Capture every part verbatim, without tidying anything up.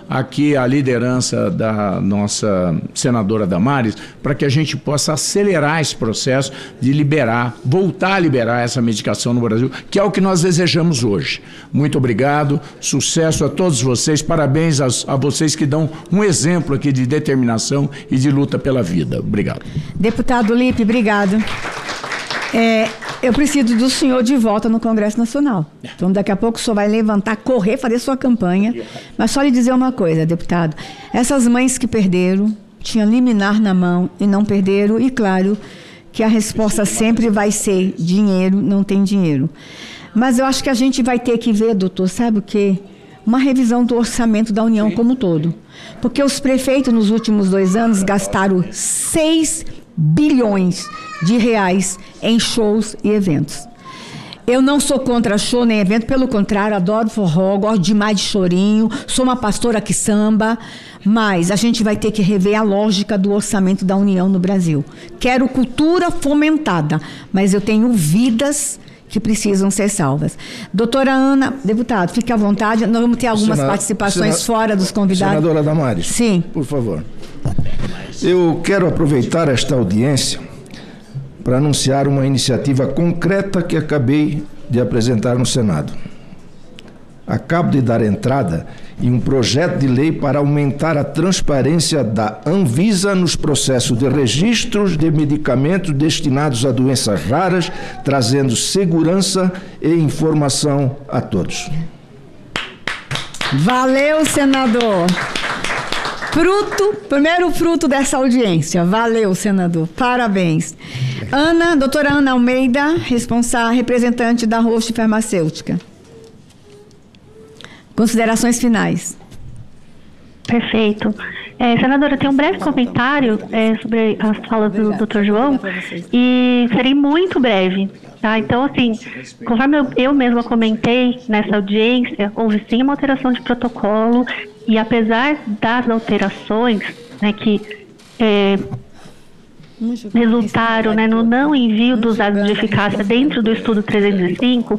aqui a liderança da nossa senadora Damares, para que a gente possa acelerar esse processo de liberar, voltar a liberar essa medicação no Brasil, que é o que nós desejamos hoje. Muito obrigado, sucesso a todos vocês, parabéns a, a vocês que dão um exemplo aqui de determinação e de luta pela vida. Obrigado. Deputado Lippe, obrigado. É, eu preciso do senhor de volta no Congresso Nacional. Então, daqui a pouco o senhor vai levantar, correr, fazer sua campanha. Mas só lhe dizer uma coisa, deputado. Essas mães que perderam, tinham liminar na mão e não perderam. E, claro, que a resposta sempre vai ser dinheiro, não tem dinheiro. Mas eu acho que a gente vai ter que ver, doutor, sabe o quê? Uma revisão do orçamento da União como um todo. Porque os prefeitos, nos últimos dois anos, gastaram seis bilhões de reais em shows e eventos. Eu não sou contra show nem evento, pelo contrário, adoro forró, gosto demais de chorinho, sou uma pastora que samba, mas a gente vai ter que rever a lógica do orçamento da União no Brasil. Quero cultura fomentada, mas eu tenho vidas que precisam ser salvas. Doutora Ana, deputado, fique à vontade, nós vamos ter algumas Senado, participações Senado, fora dos convidados. Senadora Damares. Sim. Por favor. Eu quero aproveitar esta audiência para anunciar uma iniciativa concreta que acabei de apresentar no Senado. Acabo de dar entrada em um projeto de lei para aumentar a transparência da Anvisa nos processos de registros de medicamentos destinados a doenças raras, trazendo segurança e informação a todos. Valeu, senador. Fruto, primeiro fruto dessa audiência. Valeu, senador. Parabéns. Ana, doutora Ana Almeida, responsável, representante da Roche Farmacêutica. Considerações finais. Perfeito. É, senadora, eu tenho um breve comentário é, sobre as falas do doutor João e serei muito breve. Tá? Então, assim, conforme eu, eu mesma comentei nessa audiência, houve sim uma alteração de protocolo e apesar das alterações, né, que é, resultaram, né, no não envio dos dados de eficácia dentro do estudo trezentos e cinco,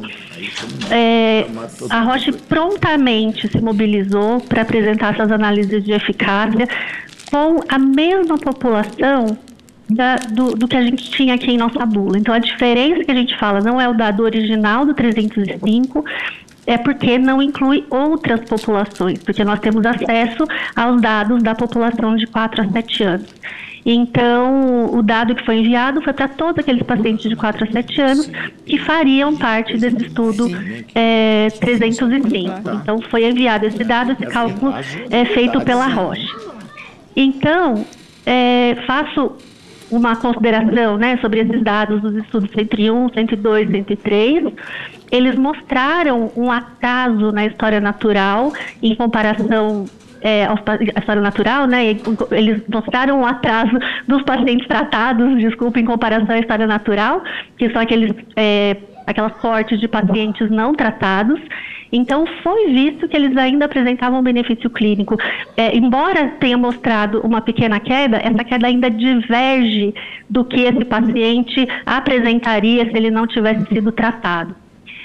é, a Roche prontamente se mobilizou para apresentar essas análises de eficácia com a mesma população Da, do, do que a gente tinha aqui em nossa bula. Então, a diferença que a gente fala não é o dado original do trezentos e cinco, é porque não inclui outras populações, porque nós temos acesso aos dados da população de quatro a sete anos. Então, o dado que foi enviado foi para todos aqueles pacientes de quatro a sete anos que fariam parte desse estudo é, trezentos e cinco. Então, foi enviado esse dado, esse cálculo é feito pela Roche. Então, é, faço uma consideração, né, sobre esses dados dos estudos cento e um, cento e dois, cento e três. Eles mostraram um atraso na história natural em comparação é, à história natural, né? Eles mostraram um atraso dos pacientes tratados, desculpa, em comparação à história natural, que são aqueles, é, aquelas cortes de pacientes não tratados. Então, foi visto que eles ainda apresentavam benefício clínico. É, embora tenha mostrado uma pequena queda, essa queda ainda diverge do que esse paciente apresentaria se ele não tivesse sido tratado.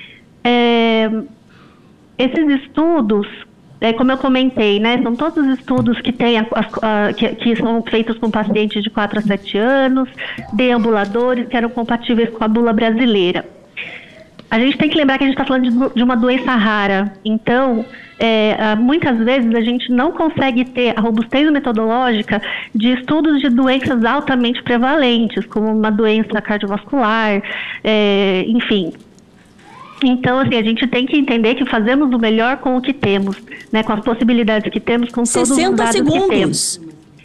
É, esses estudos, é, como eu comentei, né, são todos os estudos que, tem a, a, que, que são feitos com pacientes de quatro a sete anos, deambuladores, que eram compatíveis com a bula brasileira. A gente tem que lembrar que a gente está falando de, de uma doença rara, então, é, muitas vezes a gente não consegue ter a robustez metodológica de estudos de doenças altamente prevalentes, como uma doença cardiovascular, é, enfim. Então, assim, a gente tem que entender que fazemos o melhor com o que temos, né, com as possibilidades que temos, com todos os dados segundos. que temos.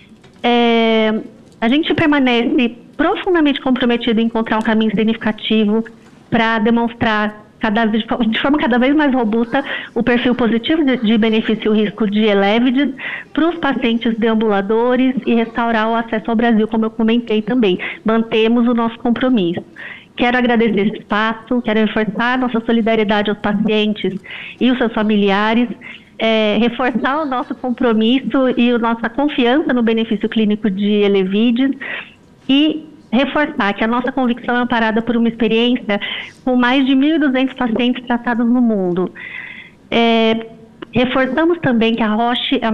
É, a gente permanece profundamente comprometido em encontrar um caminho significativo para demonstrar cada vez, de forma cada vez mais robusta o perfil positivo de, de benefício-risco de Elevidys para os pacientes deambuladores e restaurar o acesso ao Brasil, como eu comentei também. Mantemos o nosso compromisso. Quero agradecer esse espaço, quero reforçar nossa solidariedade aos pacientes e os seus familiares, é, reforçar o nosso compromisso e a nossa confiança no benefício clínico de Elevidys e reforçar que a nossa convicção é amparada por uma experiência com mais de mil e duzentos pacientes tratados no mundo. É, reforçamos também que a Roche é